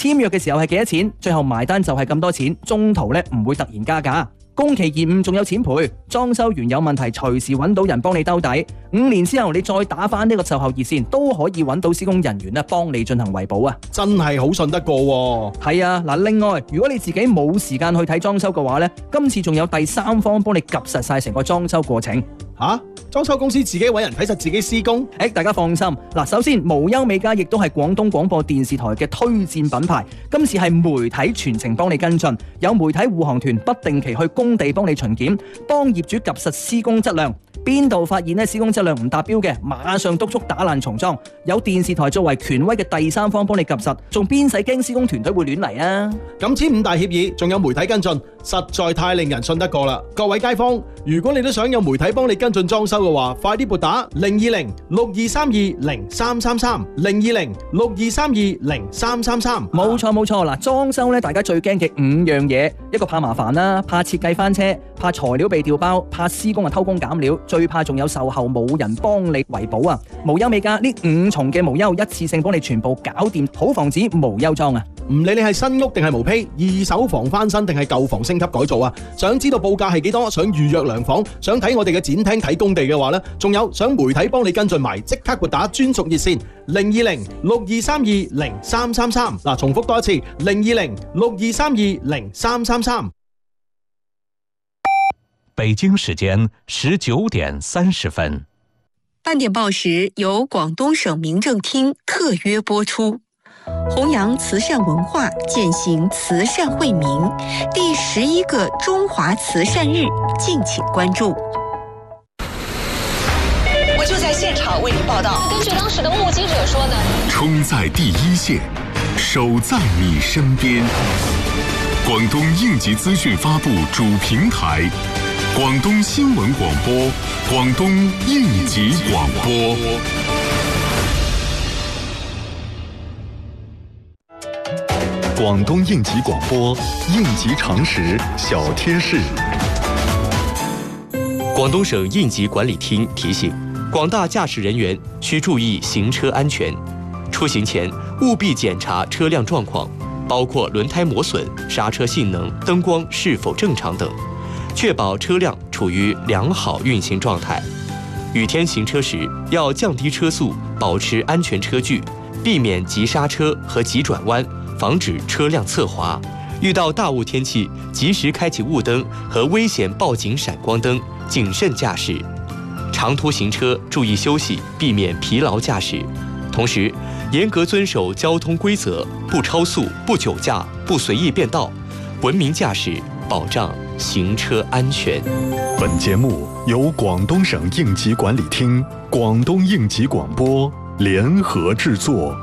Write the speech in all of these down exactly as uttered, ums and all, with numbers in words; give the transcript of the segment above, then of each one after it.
簽約嘅時候係幾多錢，最後埋單就係咁多錢，中途咧唔會突然加價。工期延誤仲有錢賠，裝修完有問題隨時揾到人幫你兜底。五年之後你再打返呢個售後熱線，都可以揾到施工人員咧幫你進行維保啊！ 真係好信得過喎。 係啊，嗱，另外如果你自己冇時間去睇裝修嘅話呢，今次仲有第三方幫你及實晒成個裝修過程。 吓？裝修公司自己揾人睇實自己施工？ 誒，大家放心，嗱，首先無憂美家亦都係廣東廣播電視台嘅推薦品牌，今次係媒體全程幫你跟進，有媒體護航團不定期去工地幫你巡檢，幫業主及實施工質量。邊度發現咧施工質量唔達標嘅，馬上督促打爛重裝。有電視台作為權威嘅第三方幫你及實，仲邊使驚施工團隊會亂嚟啊？ 咁簽五大協議，仲有媒體跟進，實在太令人信得過啦！各位街坊，如果你都想有媒體幫你跟進裝修嘅話，快啲撥打零二零六二三二零三三三零二零六二三二零三三三。 冇錯冇錯，嗱，裝修咧大家最驚嘅五樣嘢，一個怕麻煩啦，怕設計翻車，怕材料被調包，怕施工啊偷工減料，最怕仲有售後冇人幫你維保啊！無憂美家呢五重嘅無憂，一次性幫你全部搞掂，好防止無憂裝啊！ 唔理你係新屋定係毛坯，二手房翻新定係舊房升級改造啊！想知道報價係幾多？想預約量房，想睇我哋嘅展廳睇工地嘅話呢，仲有想媒體幫你跟進埋，即刻撥打專屬熱線零二零六二三二零三三三。嗱，重複多一次零二零六二三二零三三三。 北京時間十九點三十分。 半點報時由廣東省民政廳特約播出。弘揚慈善文化，踐行慈善惠民，第十一個中華慈善日，敬請關注。 我就在現場為您報道。根據當時的目擊者說呢， 衝在第一線，守在你身邊。廣東應急資訊發布主平台，廣東新聞廣播，廣東應急廣播。廣東應急廣播，應急常識小貼士。 廣東省應急管理廳提醒廣大駕駛人員需注意行車安全，出行前務必檢查車輛狀況，包括輪胎磨損、剎車性能、燈光是否正常等，確保車輛處於良好運行狀態。雨天行車時要降低車速，保持安全車距，避免急剎車和急轉彎，防止車輛側滑。遇到大霧天氣，及時開啟霧燈和危險報警閃光燈，謹慎駕駛。長途行車注意休息，避免疲勞駕駛。同時，嚴格遵守交通規則，不超速、不酒駕、不隨意變道，文明駕駛，保障行車安全。 本節目由廣東省應急管理廳、廣東應急廣播聯合製作。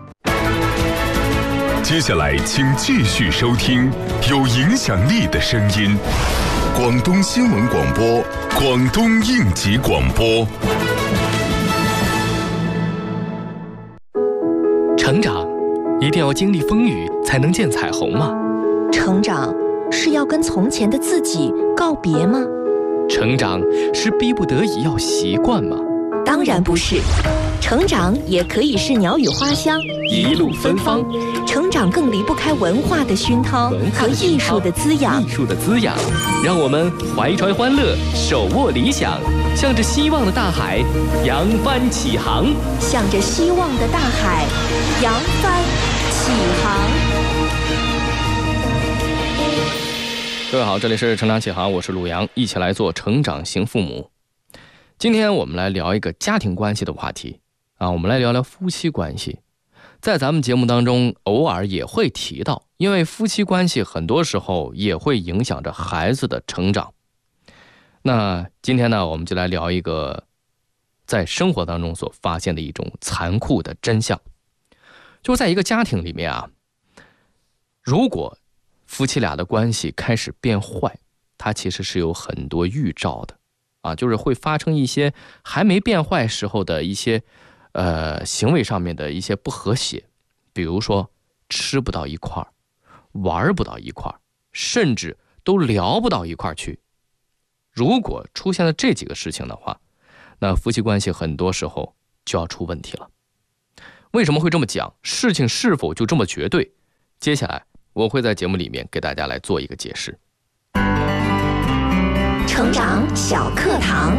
接下來請繼續收聽有影響力的聲音，廣東新聞廣播，廣東應急廣播。 成長一定要經歷風雨才能見彩虹嗎？ 成長是要跟從前的自己告別嗎？ 成長是逼不得已要習慣嗎？ 當然不是，成長也可以是鳥語花香， 一路芬芳。 成長更離不開文化的熏陶和藝術的滋養。 藝術的滋養，讓我們懷揣歡樂，手握理想，向着希望的大海揚帆起航。 向着希望的大海揚帆起航。 各位好，這裡是成長起航，我是陸陽，一起來做成長型父母。今天我們來聊一個家庭關係的話題啊，我們來聊聊夫妻關係。在咱們節目當中偶爾也會提到，因為夫妻關係很多時候也會影響着孩子的成長。那今天呢，我們就來聊一個在生活當中所發現的一種殘酷的真相。就在一個家庭裡面啊，如果夫妻倆的關係開始變壞，它其實是有很多預兆的啊，就是會發生一些還沒變壞時候的一些呃，行為上面的一些不和諧，比如說吃不到一塊兒，玩不到一塊兒，甚至都聊不到一塊兒去。如果出現了這幾個事情的話，那夫妻關係很多時候就要出問題了。為什麼會這麼講？事情是否就這麼絕對？ 接下来我会在节目里面给大家来做一个解释。 成长小课堂。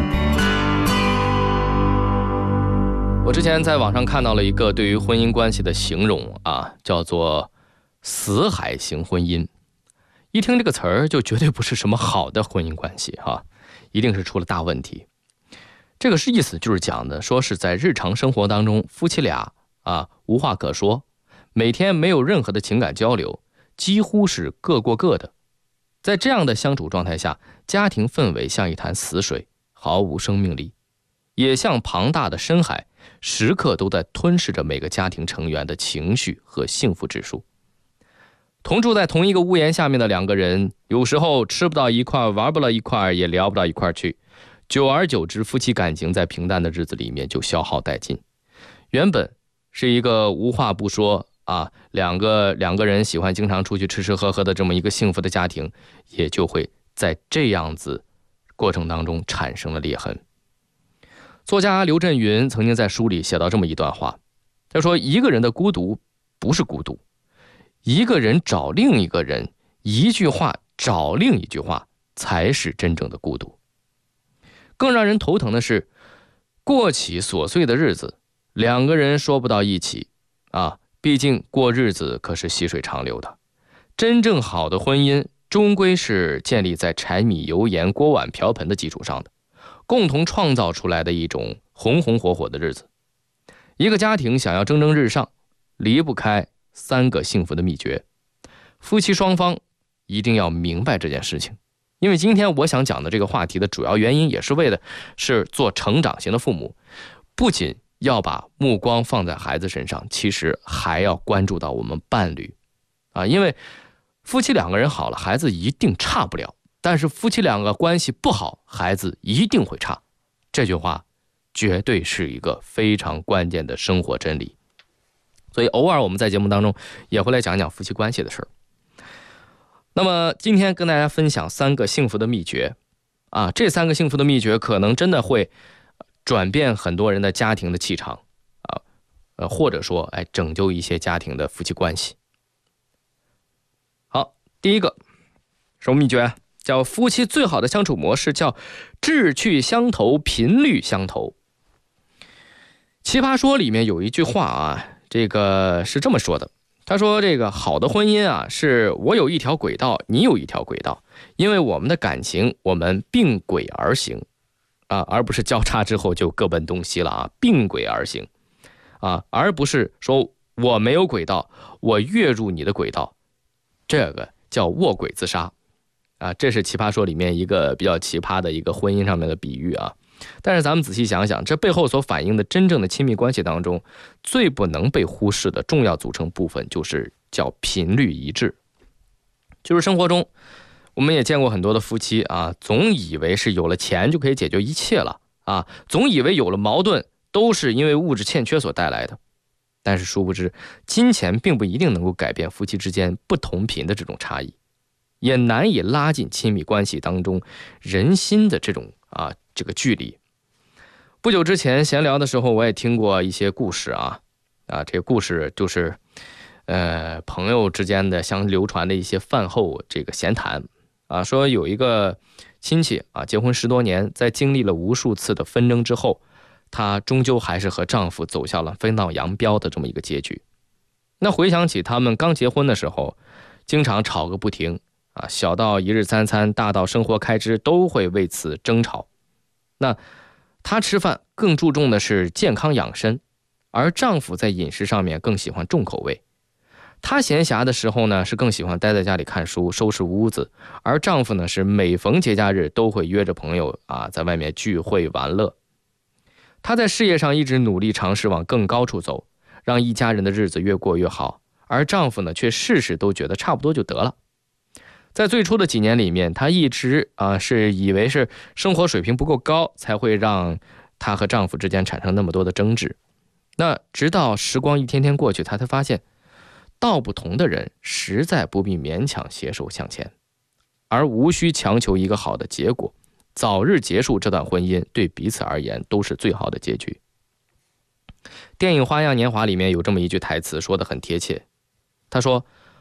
我之前在网上看到了一个对于婚姻关系的形容啊，叫做死海型婚姻。一听这个词儿就绝对不是什么好的婚姻关系哈，一定是出了大问题。这个是意思就是讲的，说是在日常生活当中，夫妻俩啊无话可说，每天没有任何的情感交流，几乎是各过各的。在这样的相处状态下，家庭氛围像一潭死水，毫无生命力，也像庞大的深海，时刻都在吞噬着每个家庭成员的情绪和幸福指数。同住在同一个屋檐下面的两个人，有时候吃不到一块，玩不到一块，也聊不到一块去，久而久之，夫妻感情在平淡的日子里面就消耗殆尽。原本是一个无话不说啊，两个两个人喜欢经常出去吃吃喝喝的这么一个幸福的家庭，也就会在这样子过程当中产生了裂痕。作家刘震云曾经在书里写到这么一段话，他说，一个人的孤独不是孤独，一个人找另一个人，一句话找另一句话，才是真正的孤独。更让人头疼的是，过起琐碎的日子，两个人说不到一起啊，毕竟过日子可是细水长流的。真正好的婚姻终归是建立在柴米油盐锅碗瓢盆的基础上的，共同创造出来的一种红红火火的日子。一个家庭想要蒸蒸日上，离不开三个幸福的秘诀。夫妻双方一定要明白这件事情，因为今天我想讲的这个话题的主要原因，也是为了是做成长型的父母，不仅要把目光放在孩子身上，其实还要关注到我们伴侣啊，因为夫妻两个人好了，孩子一定差不了，但是夫妻两个关系不好，孩子一定会差。这句话绝对是一个非常关键的生活真理。所以偶尔我们在节目当中也会来讲讲夫妻关系的事儿。那么今天跟大家分享三个幸福的秘诀啊，这三个幸福的秘诀可能真的会转变很多人的家庭的气场啊，呃，或者说哎拯救一些家庭的夫妻关系。好，第一个什么秘诀？叫夫妻最好的相处模式叫志趣相投，频率相投。奇葩说里面有一句话啊，这个是这么说的，他说这个好的婚姻啊，是我有一条轨道，你有一条轨道，因为我们的感情我们并轨而行啊，而不是交叉之后就各奔东西了啊，并轨而行啊，而不是说我没有轨道，我跃入你的轨道，这个叫卧轨自杀啊，这是奇葩说里面一个比较奇葩的一个婚姻上面的比喻啊。但是咱们仔细想想，这背后所反映的真正的亲密关系当中，最不能被忽视的重要组成部分就是叫频率一致。就是生活中我们也见过很多的夫妻啊，总以为是有了钱就可以解决一切了啊，总以为有了矛盾都是因为物质欠缺所带来的。但是殊不知，金钱并不一定能够改变夫妻之间不同频的这种差异，也难以拉近亲密关系当中人心的这种啊这个距离。不久之前闲聊的时候，我也听过一些故事啊啊，这个故事就是呃朋友之间的相流传的一些饭后这个闲谈啊，说有一个亲戚啊，结婚十多年，在经历了无数次的纷争之后，她终究还是和丈夫走向了分道扬镳的这么一个结局。那回想起他们刚结婚的时候，经常吵个不停啊，小到一日三餐，大到生活开支都会为此争吵。那她吃饭更注重的是健康养生，而丈夫在饮食上面更喜欢重口味。她闲暇的时候呢，是更喜欢待在家里看书收拾屋子，而丈夫呢是每逢节假日都会约着朋友啊在外面聚会玩乐。她在事业上一直努力尝试往更高处走，让一家人的日子越过越好，而丈夫呢却事事都觉得差不多就得了。在最初的几年里面，她一直啊是以为是生活水平不够高，才会让她和丈夫之间产生那么多的争执。那直到时光一天天过去，她才发现道不同的人实在不必勉强携手向前，而无需强求一个好的结果，早日结束这段婚姻对彼此而言都是最好的结局。电影《花样年华》里面有这么一句台词说得很贴切，他说